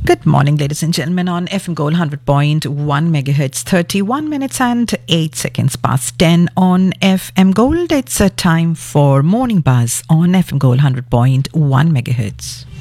Good morning, ladies and gentlemen, on FM Gold 100.1 megahertz, 31 minutes and 8 seconds past 10 on FM Gold. It's a time for Morning Buzz on FM Gold 100.1 megahertz.